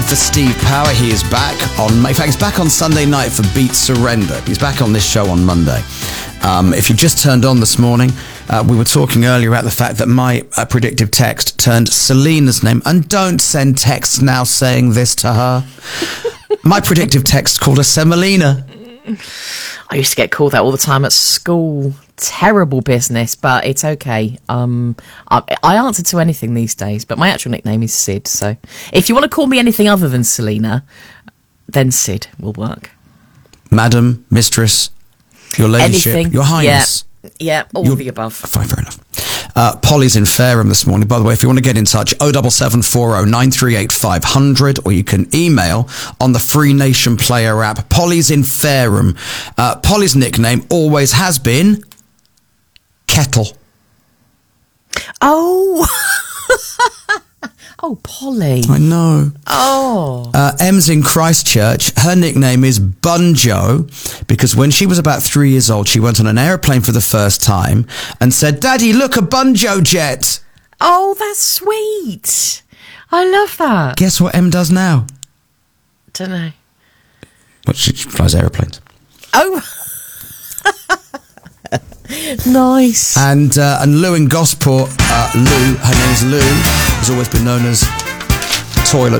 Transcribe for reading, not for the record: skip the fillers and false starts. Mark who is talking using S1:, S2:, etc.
S1: for Steve Power. He is back in fact, he's back on Sunday night for Beat Surrender. He's back on this show on Monday. If you just turned on this morning, we were talking earlier about the fact that my predictive text turned Selena's name. And don't send texts now saying this to her. My predictive text called her Semolina.
S2: I used to get called that all the time at school. Terrible business, but it's okay. I answer to anything these days, but my actual nickname is Sid. So if you want to call me anything other than Selena, then Sid will work.
S1: Madam, mistress, your ladyship,
S2: anything.
S1: Your highness.
S2: Yeah, all of the above.
S1: Fine, fair enough. Polly's in Fareham this morning. By the way, if you want to get in touch, 07740 938 500, or you can email on the Free Nation Player app. Polly's in Fareham. Polly's nickname always has been Kettle.
S2: Oh, oh, Polly.
S1: I know.
S2: Oh.
S1: Em's in Christchurch. Her nickname is Bunjo because when she was about 3 years old, she went on an aeroplane for the first time and said, "Daddy, look, a Bunjo jet."
S2: Oh, that's sweet. I love that.
S1: Guess what Em does now?
S2: Don't know.
S1: Well, she flies aeroplanes.
S2: Oh. Nice.
S1: And Lou in Gosport, Lou, her name is Lou, has always been known as Toilet